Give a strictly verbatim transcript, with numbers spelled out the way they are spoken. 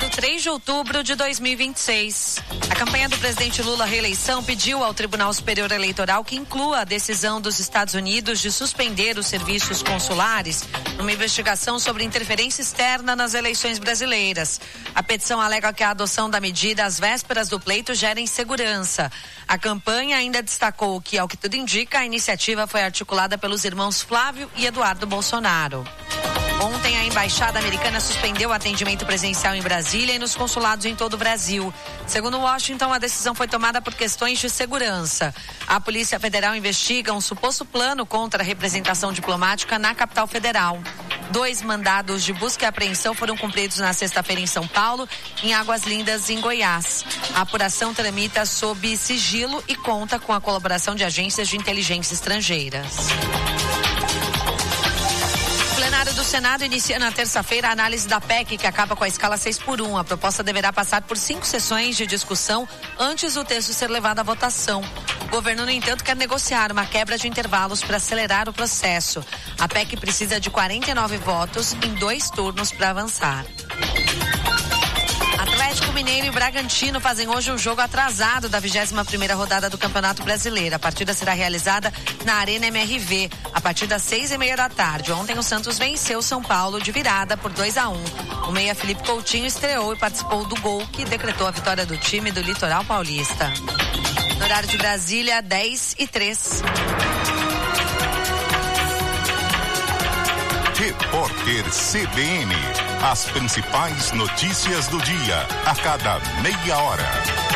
três de outubro de dois mil e vinte e seis. A campanha do presidente Lula à reeleição pediu ao Tribunal Superior Eleitoral que inclua a decisão dos Estados Unidos de suspender os serviços consulares numa investigação sobre interferência externa nas eleições brasileiras. A petição alega que a adoção da medida às vésperas do pleito gera insegurança. A campanha ainda destacou que, ao que tudo indica, a iniciativa foi articulada pelos irmãos Flávio e Eduardo Bolsonaro. Ontem, a Embaixada Americana suspendeu o atendimento presencial em Brasília e nos consulados em todo o Brasil. Segundo Washington, a decisão foi tomada por questões de segurança. A Polícia Federal investiga um suposto plano contra a representação diplomática na capital federal. Dois mandados de busca e apreensão foram cumpridos na sexta-feira em São Paulo, em Águas Lindas, em Goiás. A apuração tramita sob sigilo e conta com a colaboração de agências de inteligência estrangeiras. O plenário do Senado inicia na terça-feira a análise da P E C, que acaba com a escala seis por um. A proposta deverá passar por cinco sessões de discussão antes do texto ser levado à votação. O governo, no entanto, quer negociar uma quebra de intervalos para acelerar o processo. A P E C precisa de quarenta e nove votos em dois turnos para avançar. Atlético Mineiro e Bragantino fazem hoje um jogo atrasado da vigésima primeira rodada do Campeonato Brasileiro. A partida será realizada na Arena M R V, a partir das seis e meia da tarde. Ontem o Santos venceu São Paulo de virada por dois a um. O meia Felipe Coutinho estreou e participou do gol que decretou a vitória do time do Litoral Paulista. No horário de Brasília, dez e três. Repórter C B N. As principais notícias do dia, a cada meia hora.